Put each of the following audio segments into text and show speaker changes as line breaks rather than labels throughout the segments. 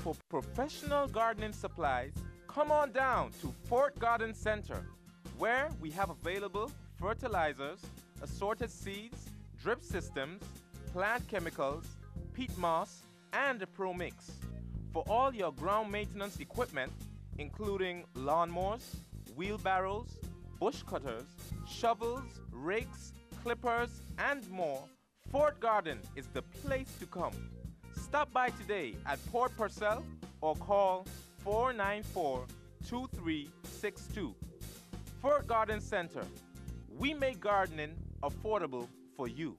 For professional gardening supplies, come on down to Fort Garden Center, where we have available fertilizers, assorted seeds, drip systems, plant chemicals, peat moss, and a Pro Mix. For all your ground maintenance equipment, including lawnmowers, wheelbarrows, bush cutters, shovels, rakes, clippers, and more, Fort Garden is the place to come. Stop by today at Port Purcell or call 494-2362. Fort Garden Center. We make gardening affordable for you.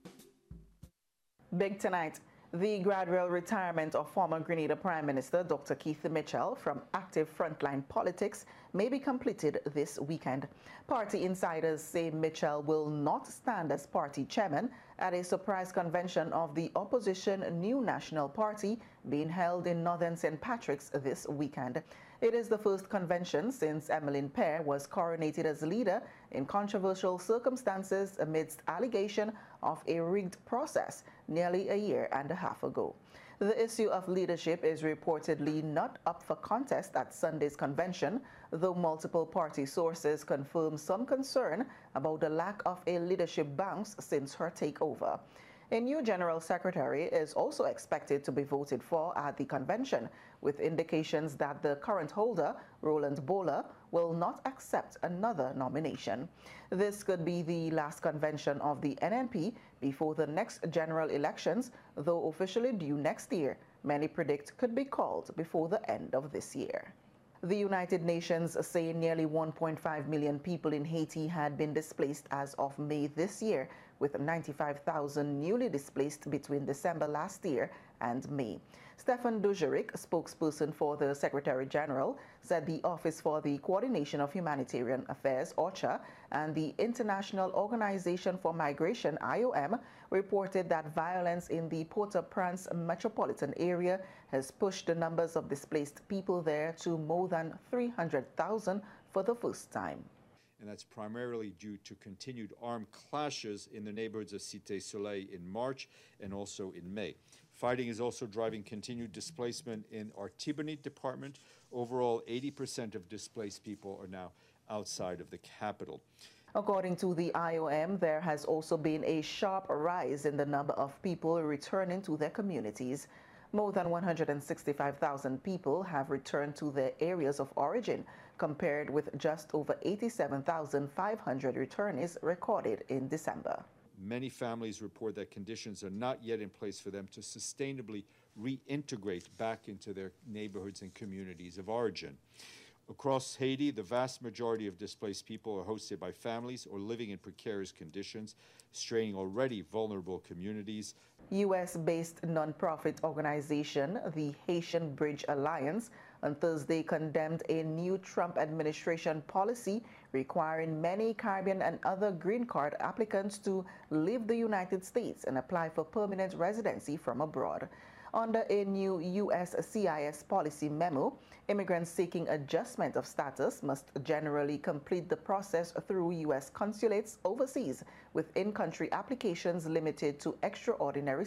Big tonight. The gradual retirement of former Grenada Prime Minister Dr. Keith Mitchell from active frontline politics may be completed this weekend. Party insiders say Mitchell will not stand as party chairman at a surprise convention of the opposition New National Party being held in Northern St. Patrick's this weekend. It is the first convention since Emmeline Pear was coronated as leader in controversial circumstances amidst allegation of a rigged process nearly a year and a half ago. The issue of leadership is reportedly not up for contest at Sunday's convention, though multiple party sources confirm some concern about the lack of a leadership bounce since her takeover. A new General Secretary is also expected to be voted for at the convention, with indications that the current holder, Roland Bowler, will not accept another nomination. This could be the last convention of the NNP before the next general elections, though officially due next year. Many predict could be called before the end of this year. The United Nations say nearly 1.5 million people in Haiti had been displaced as of May this year, with 95,000 newly displaced between December last year and May. Stefan Dujarric, spokesperson for the Secretary General, said the Office for the Coordination of Humanitarian Affairs, OCHA, and the International Organization for Migration, IOM, reported that violence in the Port-au-Prince metropolitan area has pushed the numbers of displaced people there to more than 300,000 for the first time.
And that's primarily due to continued armed clashes in the neighborhoods of Cité Soleil in March and also in May. Fighting is also driving continued displacement in our Artibonite department. Overall, 80% of displaced people are now outside of the capital.
According to the IOM, there has also been a sharp rise in the number of people returning to their communities. More than 165,000 people have returned to their areas of origin, compared with just over 87,500 returnees recorded in December.
Many families report that conditions are not yet in place for them to sustainably reintegrate back into their neighborhoods and communities of origin. Across Haiti, the vast majority of displaced people are hosted by families or living in precarious conditions, straining already vulnerable communities.
U.S.-based nonprofit organization, the Haitian Bridge Alliance, on Thursday condemned a new Trump administration policy requiring many Caribbean and other green card applicants to leave the United States and apply for permanent residency from abroad. Under a new USCIS policy memo, immigrants seeking adjustment of status must generally complete the process through U.S. consulates overseas, with in-country applications limited to extraordinary